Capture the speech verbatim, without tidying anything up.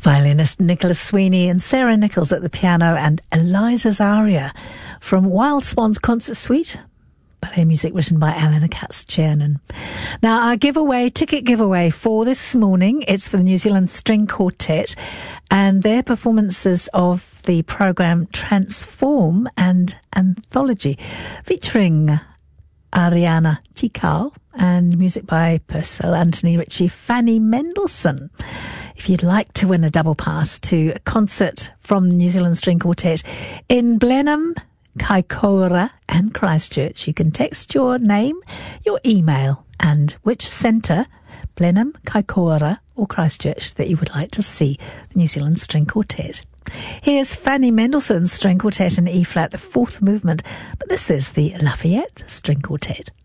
Violinist Nicholas Sweeney and Sarah Nichols at the piano, and Eliza's aria from Wild Swans Concert Suite. Ballet music written by Eleanor Katz-Chernin. Now, our giveaway, ticket giveaway for this morning, it's for the New Zealand String Quartet and their performances of the programme Transform and Anthology, featuring Ariana Tikal and music by Purcell, Anthony Ritchie, Fanny Mendelssohn. If you'd like to win a double pass to a concert from New Zealand String Quartet in Blenheim, Kaikoura and Christchurch, you can text your name, your email and which centre, Blenheim, Kaikoura or Christchurch, that you would like to see the New Zealand String Quartet. Here's Fanny Mendelssohn's String Quartet in E-flat, the fourth movement, but this is the Lafayette String Quartet.